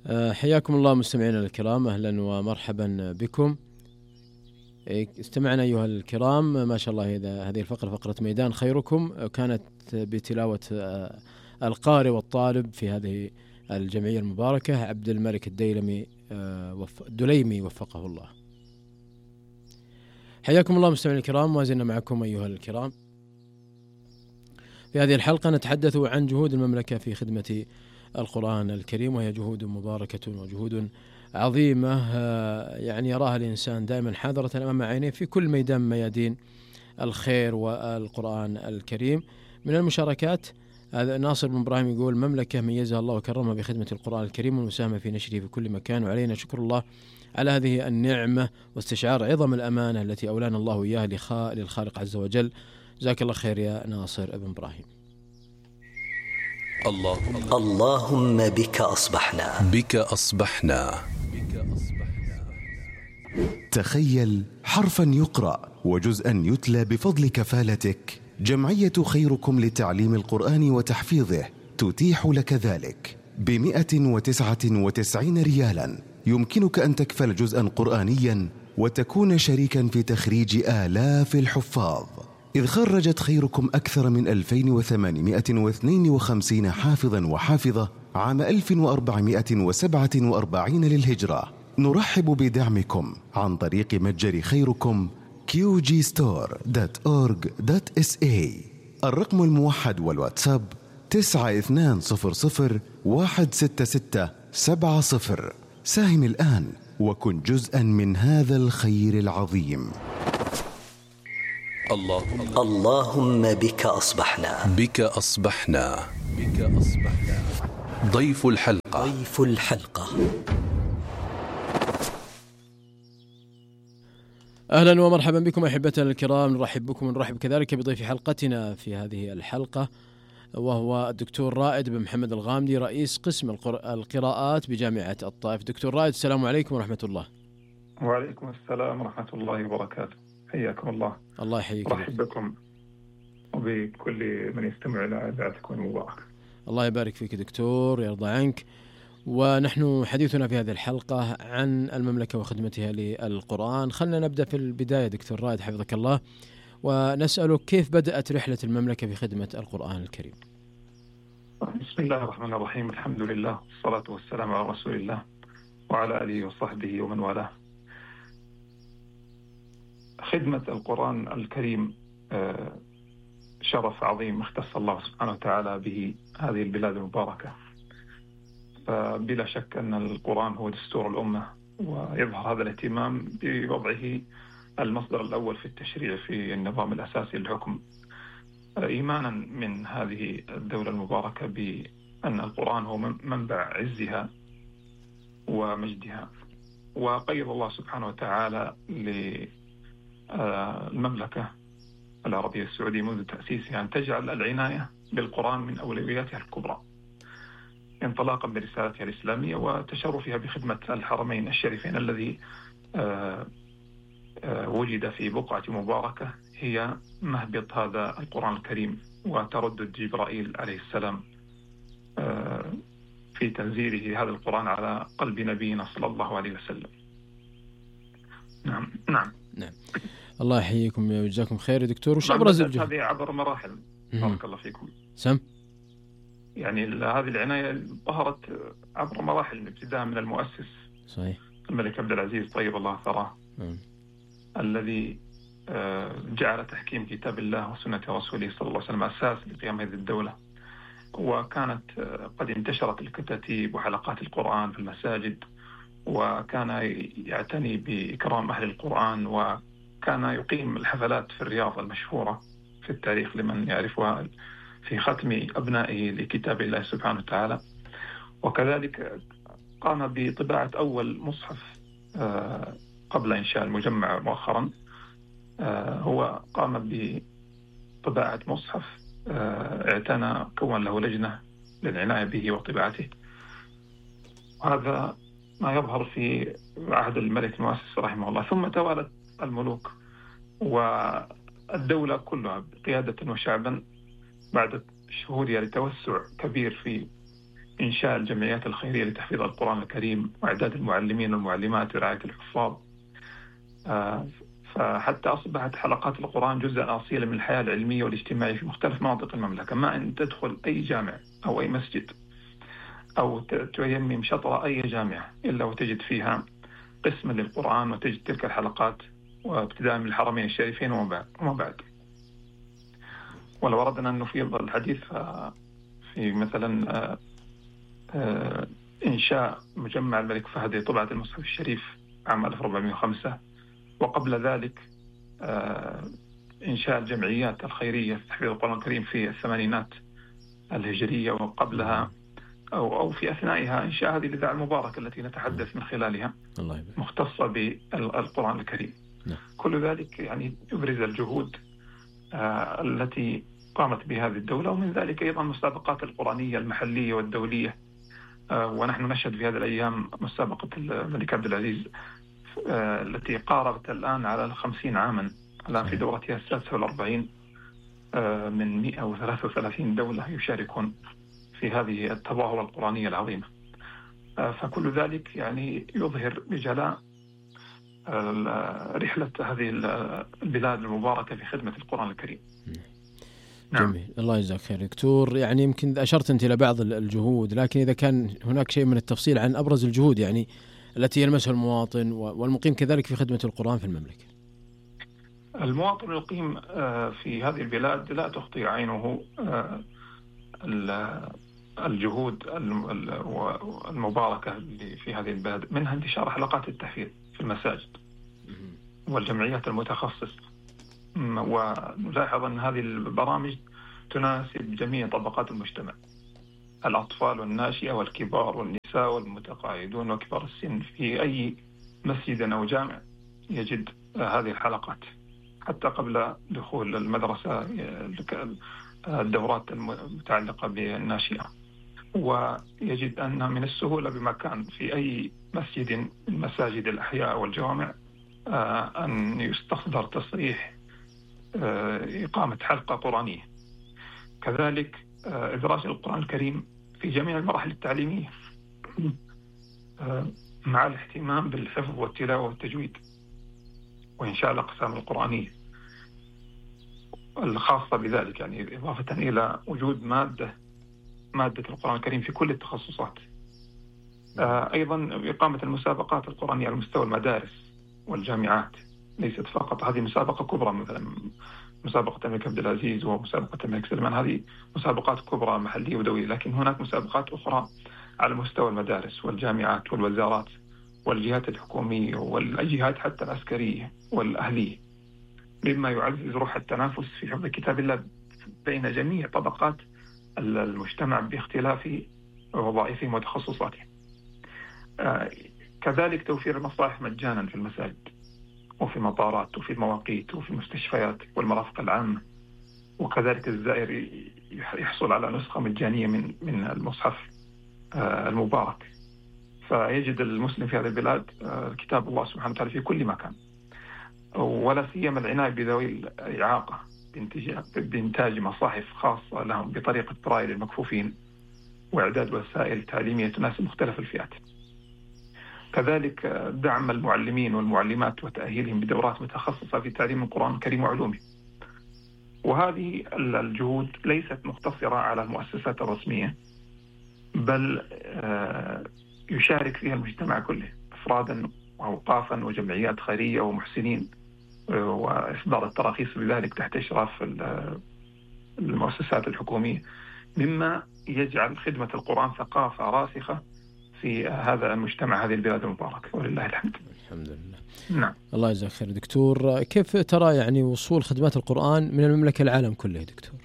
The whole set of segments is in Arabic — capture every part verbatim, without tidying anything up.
حياكم الله مستمعينا الكرام، أهلا ومرحبا بكم. استمعنا أيها الكرام، ما شاء الله هذه الفقرة فقرة ميدان خيركم كانت بتلاوة القارئ والطالب في هذه الجمعية المباركة عبد الملك الديلمي الدليمي وفقه الله. حياكم الله مستمعينا الكرام، وزلنا معكم أيها الكرام. في هذه الحلقة نتحدث عن جهود المملكة في خدمة القرآن الكريم، وهي جهود مباركة وجهود عظيمة يعني يراها الإنسان دائما حاضرة أمام عينيه في كل ميدان ميادين الخير والقرآن الكريم. من المشاركات هذا ناصر بن إبراهيم يقول: مملكة ميزها الله وكرمها بخدمة القرآن الكريم والمساهمة في نشره في كل مكان، وعلينا شكر الله على هذه النعمة واستشعار عظم الأمانة التي أولانا الله إياها للخالق عز وجل. جزاك الله خير يا ناصر بن إبراهيم. اللهم اللهم بك أصبحنا بك أصبحنا تخيل حرفا يقرأ وجزءا يتلى بفضل كفالتك. جمعية خيركم لتعليم القرآن وتحفيظه تتيح لك ذلك بمئة وتسعة وتسعين ريالا. يمكنك أن تكفل جزءا قرآنيا وتكون شريكا في تخريج آلاف الحفاظ، إذ خرجت خيركم أكثر من ألفين وثمانمائة واثنين وخمسين حافظا وحافظة عام ألف وأربعمائة وسبعة وأربعين للهجرة. نرحب بدعمكم عن طريق متجر خيركم كيو جي ستور دوت أورج دوت إس إيه. الرقم الموحد والواتساب تسعة اثنان صفر صفر واحد ستة ستة سبعة صفر. ساهم الآن وكن جزءا من هذا الخير العظيم. اللهم اللهم بك أصبحنا بك أصبحنا بك أصبحنا ضيف الحلقة ضيف الحلقة أهلا ومرحبا بكم أحبتنا الكرام. نرحب بكم ونرحب كذلك بضيف حلقتنا في هذه الحلقة، وهو الدكتور رائد بن محمد الغامدي، رئيس قسم القراءات بجامعة الطائف. دكتور رائد، السلام عليكم ورحمة الله. وعليكم السلام ورحمة الله وبركاته. حياكم الله. الله يحييك. مرحب بكم وبكل من يستمع إلى إذاعتكم المباركة. الله يبارك فيك دكتور، يرضى عنك. ونحن حديثنا في هذه الحلقة عن المملكة وخدمتها للقرآن. خلنا نبدأ في البداية دكتور رائد حفظك الله، ونسألك كيف بدأت رحلة المملكة في خدمة القرآن الكريم؟ بسم الله الرحمن الرحيم، الحمد لله والصلاة والسلام على رسول الله وعلى آله وصحبه ومن والاه. خدمة القرآن الكريم شرف عظيم اختص الله سبحانه وتعالى به هذه البلاد المباركة، فبلا شك أن القرآن هو دستور الأمة، ويظهر هذا الاهتمام بوضعه المصدر الأول في التشريع في النظام الأساسي للحكم، إيمانا من هذه الدولة المباركة بأن القرآن هو منبع عزها ومجدها. وقيض الله سبحانه وتعالى للمملكة العربية السعودية منذ تأسيسها أن تجعل العناية بالقرآن من أولوياتها الكبرى، انطلاقا برسالتها الإسلامية وتشرفها بخدمة الحرمين الشريفين الذي وجد في بقعة مباركة هي مهبط هذا القرآن الكريم وتردد جبرائيل عليه السلام في تنزيله هذا القرآن على قلب نبينا صلى الله عليه وسلم. نعم نعم نعم. الله يحييكم ويجزاكم خير يا دكتور. وش أبرز الجهود؟ هذه عبر مراحل. بارك الله فيكم. سم. يعني هذه العناية ظهرت عبر مراحل، ابتداء من المؤسس صحيح الملك عبد العزيز طيب الله ثراه، الذي جعل تحكيم كتاب الله وسنة رسوله صلى الله عليه وسلم أساس لقيام هذه الدولة، وكانت قد انتشرت الكتاتيب وحلقات القرآن في المساجد، وكان يعتني بإكرام أهل القرآن، وكان يقيم الحفلات في الرياض المشهورة في التاريخ لمن يعرفها في ختم أبنائه لكتاب الله سبحانه وتعالى. وكذلك قام بطباعة أول مصحف قبل إنشاء المجمع مؤخرا، هو قام بطباعة مصحف اعتنى كون له لجنة للعناية به وطباعته. هذا ما يظهر في عهد الملك المؤسس رحمه الله. ثم توالت الملوك والدولة كلها قيادة وشعبا بعد شهودها لتوسع كبير في إنشاء الجمعيات الخيرية لتحفيظ القرآن الكريم وإعداد المعلمين والمعلمات ورعاية الحفاظ. فحتى أصبحت حلقات القرآن جزءا أصيلا من الحياة العلمية والاجتماعية في مختلف مناطق المملكة. ما أن تدخل أي جامع أو أي مسجد أو تيمم شطر أي جامعة إلا وتجد فيها قسم للقرآن، وتجد تلك الحلقات وابتداء من الحرمين الشريفين وما بعد. ولو أردنا أن نفيض الحديث في مثلا إنشاء مجمع الملك فهد لطبعة المصحف الشريف عام ألف وأربعمائة وخمسة، وقبل ذلك إنشاء الجمعيات الخيرية في تحفيظ القرآن الكريم في الثمانينات الهجرية، وقبلها أو أو في أثنائها إنشاء هذه الإذاعة المباركة التي نتحدث من خلالها مختصة بالقرآن الكريم. كل ذلك يعني يبرز الجهود التي قامت بهذه الدولة، ومن ذلك أيضا مسابقات القرآنية المحلية والدولية. ونحن نشهد في هذه الأيام مسابقة الملك عبد العزيز التي قاربت الآن على الخمسين عاما، الآن في دورتها السادسة والأربعين، من مئة وثلاثة وثلاثين دولة يشاركون في هذه التظاهرة القرآنية العظيمة. فكل ذلك يعني يظهر بجلاء رحلة هذه البلاد المباركة في خدمة القرآن الكريم. نعم. جميل، الله يجزاك خير دكتور. يعني يمكن أشرت أنت إلى بعض الجهود، لكن إذا كان هناك شيء من التفصيل عن أبرز الجهود يعني التي يلمسها المواطن والمقيم كذلك في خدمة القرآن في المملكة. المواطن المقيم في هذه البلاد لا تخطي عينه الجهود المباركة في هذه البلاد، منها انتشار حلقات التحفيظ في المساجد والجمعيات المتخصصة. ونلاحظ أن هذه البرامج تناسب جميع طبقات المجتمع، الأطفال والناشئة والكبار والنساء والمتقاعدون وكبار السن. في أي مسجد أو جامع يجد هذه الحلقات، حتى قبل دخول المدرسة الدورات المتعلقة بالناشئة. ويجد أن من السهولة بمكان في أي مسجد من مساجد الأحياء والجوامع أن يستصدر تصريح إقامة حلقة قرآنية. كذلك إدراج القرآن الكريم في جميع المراحل التعليمية مع الاهتمام بالحفظ والتلاوة والتجويد، وإنشاء الأقسام القرآنية الخاصة بذلك، يعني إضافة إلى وجود مادة مادة القرآن الكريم في كل التخصصات. أيضا إقامة المسابقات القرآنية على مستوى المدارس والجامعات، ليست فقط هذه مسابقة كبرى مثلا مسابقة الملك عبد العزيز ومسابقة الملك سلمان، هذه مسابقات كبرى محلية ودولية، لكن هناك مسابقات أخرى على مستوى المدارس والجامعات والوزارات والجهات الحكومية والجهات حتى العسكرية والأهلية، مما يعزز روح التنافس في حفظ كتاب الله بين جميع طبقات المجتمع باختلاف وظائفهم وتخصصاتهم. كذلك توفير المصاحف مجانا في المساجد وفي المطارات وفي المواقيت وفي المستشفيات والمرافق العامة، وكذلك الزائر يحصل على نسخة مجانية من من المصحف المبارك. فيجد المسلم في هذه البلاد كتاب الله سبحانه وتعالى في كل مكان، ولا سيما العناية بذوي الإعاقة بإنتاج مصاحف خاصة لهم بطريقة برايل للمكفوفين، وإعداد وسائل تعليمية تناسب مختلف الفئات. كذلك دعم المعلمين والمعلمات وتأهيلهم بدورات متخصصة في تعليم القرآن الكريم وعلومه. وهذه الجهود ليست مقتصرة على المؤسسات الرسمية، بل يشارك فيها المجتمع كله، أفرادا وأوقافا وجمعيات خيرية ومحسنين، وإصدار التراخيص بذلك تحت إشراف المؤسسات الحكومية، مما يجعل خدمة القرآن ثقافة راسخة في هذا المجتمع، هذه البلاد المباركة، ولله الحمد. الحمد لله. نعم. الله يجزاك خير دكتور. كيف ترى يعني وصول خدمات القرآن من المملكة العالم كله دكتور؟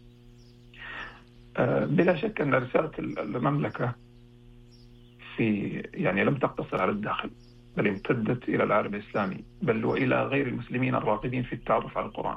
بلا شك أن رسالة المملكة في يعني لم تقتصر على الداخل، بل امتدت إلى العالم الإسلامي، بل وإلى غير المسلمين الراغبين في التعرف على القرآن.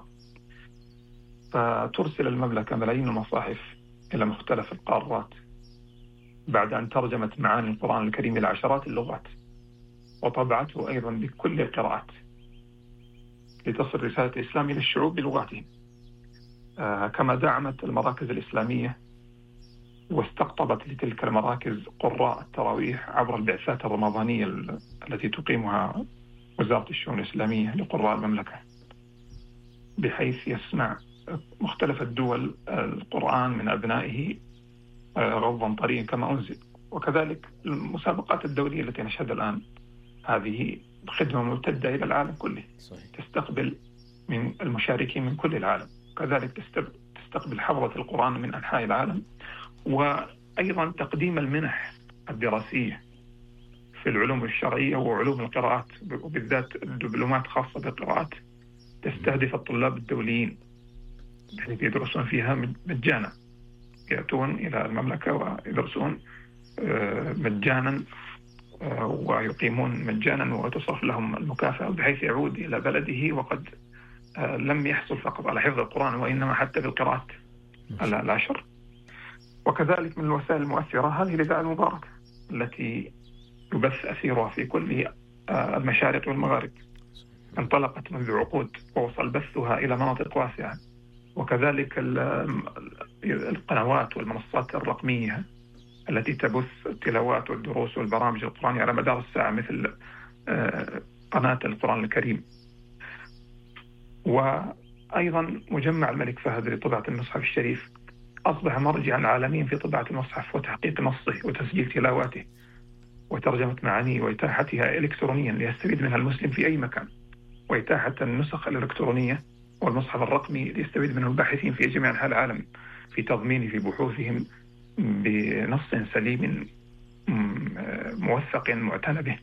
فترسل المملكة ملايين المصاحف إلى مختلف القارات بعد أن ترجمت معاني القرآن الكريم إلى عشرات اللغات، وطبعته أيضا بكل القراءات لتصل رسالة الإسلام إلى الشعوب بلغاتهم. آه كما دعمت المراكز الإسلامية واستقطبت لتلك المراكز قراء التراويح عبر البعثات الرمضانية التي تقيمها وزارة الشؤون الإسلامية لقراء المملكة، بحيث يسمع مختلف الدول القرآن من أبنائه غضا طريا كما أنزل. وكذلك المسابقات الدولية التي نشهد الآن هذه خدمة ممتدة إلى العالم كله، صحيح. تستقبل من المشاركين من كل العالم، كذلك تستقبل حفظة القرآن من أنحاء العالم، وأيضا تقديم المنح الدراسية في العلوم الشرعية وعلوم القراءات، وبالذات الدبلومات خاصة بالقراءات تستهدف الطلاب الدوليين بحيث يدرسون فيها مجانا، يأتون إلى المملكة ويدرسون مجانا ويقيمون مجانا وتصرف لهم المكافأة بحيث يعود إلى بلده وقد لم يحصل فقط على حفظ القرآن وإنما حتى بالقراءات العشر. وكذلك من الوسائل المؤثرة هذه الإذاعة المباركة التي يبث أثيرها في كل المشارق والمغارب، انطلقت منذ عقود ووصل بثها إلى مناطق واسعة. وكذلك القنوات والمنصات الرقمية التي تبث التلاوات والدروس والبرامج القرآنية على مدار الساعة مثل قناة القرآن الكريم. وأيضا مجمع الملك فهد لطباعة المصحف الشريف أصبح مرجعا عالميا في طباعة المصحف وتحقيق نصه وتسجيل تلاواته وترجمة معانيه وإتاحتها إلكترونيا ليستفيد منها المسلم في أي مكان، وإتاحة النسخ الإلكترونية والمصحف الرقمي ليستفيد منه الباحثين في جميع أنحاء العالم في تضمينه في بحوثهم بنص سليم موثق معتنى به.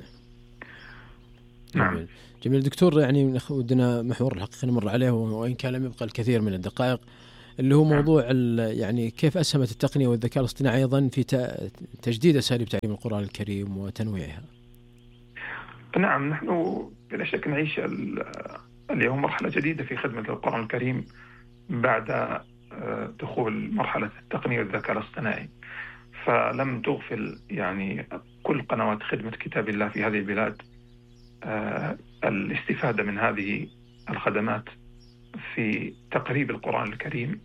نعم. جميل دكتور، يعني ودنا محور الحقيقة نمر عليه وإن كان لم يبقى الكثير من الدقائق، اللي هو موضوع يعني كيف أسهمت التقنية والذكاء الاصطناعي أيضا في تجديد أساليب تعليم القرآن الكريم وتنويعها. نعم، نحن بلا شك نعيش اليوم مرحلة جديدة في خدمة القرآن الكريم بعد دخول مرحلة التقنية والذكاء الاصطناعي، فلم تغفل يعني كل قنوات خدمة كتاب الله في هذه البلاد الاستفادة من هذه الخدمات في تقريب القرآن الكريم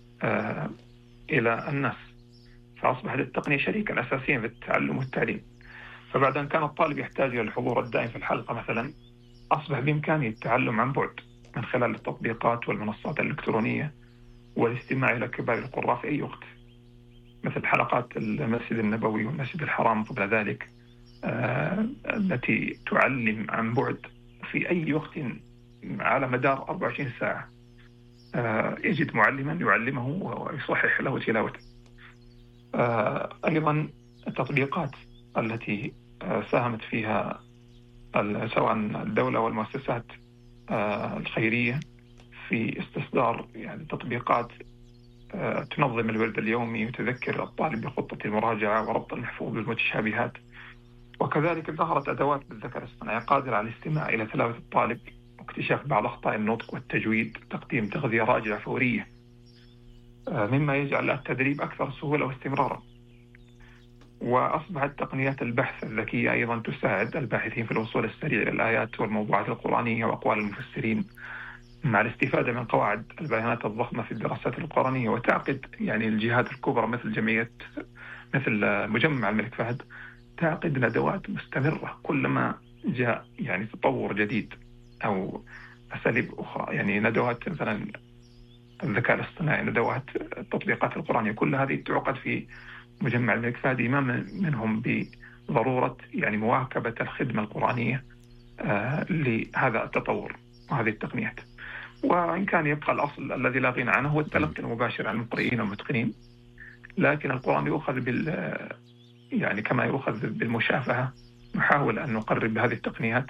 إلى الناس، فأصبحت التقنية شريكا أساسيا في التعلم والتعليم. فبعد أن كان الطالب يحتاج إلى الحضور الدائم في الحلقة مثلا، أصبح بإمكانه التعلم عن بعد من خلال التطبيقات والمنصات الإلكترونية والاستماع إلى كبار القراء في أي وقت، مثل حلقات المسجد النبوي والمسجد الحرام قبل ذلك آه التي تعلم عن بعد في أي وقت على مدار أربعة وعشرين ساعة. آه يجد معلما يعلمه ويصحح له تلاوته. آه أيضا التطبيقات التي آه ساهمت فيها سواء الدولة والمؤسسات آه الخيرية في استصدار يعني تطبيقات آه تنظم الورد اليومي وتذكر الطالب بخطة المراجعة وربط المحفوظ بالمتشابهات. وكذلك ظهرت أدوات بالذكاء الاصطناعي قادرة على الاستماع إلى تلاوة الطالب واكتشاف بعض أخطاء النطق والتجويد، تقديم تغذية راجعة فورية، آه مما يجعل التدريب أكثر سهولة واستمرارا. وأصبحت تقنيات البحث الذكية أيضا تساعد الباحثين في الوصول السريع إلى الآيات والموضوعات القرآنية وأقوال المفسرين مع الاستفادة من قواعد البيانات الضخمة في الدراسات القرآنية. وتعقد يعني الجهات الكبرى مثل جمعية مثل مجمع الملك فهد تعقد ندوات مستمرة كلما جاء يعني تطور جديد أو أساليب أخرى، يعني ندوات مثلا الذكاء الاصطناعي، ندوات التطبيقات القرآنية، كل هذه تعقد في مجمع الملك فهد إماما منهم بضرورة يعني مواكبة الخدمة القرآنية آه لهذا التطور وهذه التقنيات. وإن كان يبقى الأصل الذي لا غنى عنه هو التلقي المباشر عن المقرئين والمتقنين، لكن القرآن يؤخذ بال يعني كما يؤخذ بالمشافهة. نحاول أن نقرب بهذه التقنيات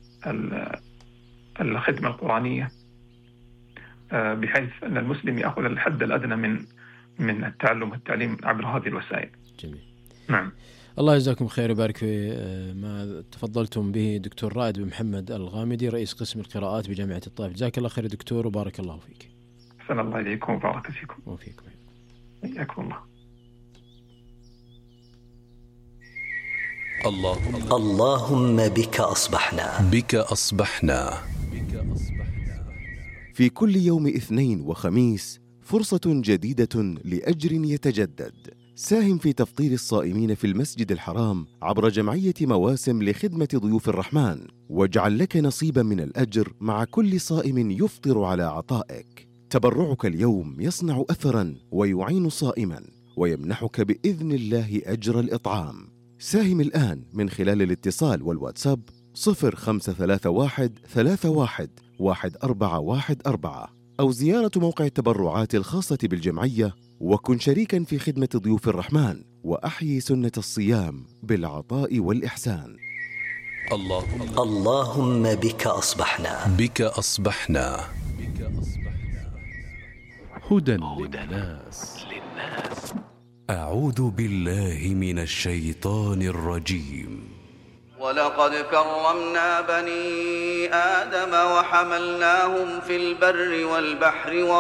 الخدمة القرآنية بحيث أن المسلم يأخذ الحد الأدنى من من التعلم والتعليم عبر هذه الوسائل. جميل. نعم. الله يجزاكم خير ويبارك في ما تفضلتم به دكتور رائد بن محمد الغامدي رئيس قسم القراءات بجامعة الطائف. جزاك الله خير دكتور وبارك الله فيك. أحسن الله إليكم وبارك فيكم. وفيكم. حياكم الله. اللهم اللهم بك أصبحنا بك أصبحنا في كل يوم اثنين وخميس فرصة جديدة لأجر يتجدد ساهم في تفطير الصائمين في المسجد الحرام عبر جمعية مواسم لخدمة ضيوف الرحمن، واجعل لك نصيبا من الأجر مع كل صائم يفطر على عطائك. تبرعك اليوم يصنع أثرا ويعين صائما ويمنحك بإذن الله أجر الإطعام. ساهم الآن من خلال الاتصال والواتساب صفر خمسة ثلاثة واحد ثلاثة واحد واحد أربعة واحد أربعة أو زيارة موقع التبرعات الخاصة بالجمعية، وكن شريكا في خدمة ضيوف الرحمن وأحيي سنة الصيام بالعطاء والإحسان. اللهم اللهم بك أصبحنا بك أصبحنا هدى للناس. أعوذ بالله من الشيطان الرجيم. ولقد كرمنا بني آدم وحملناهم في البر والبحر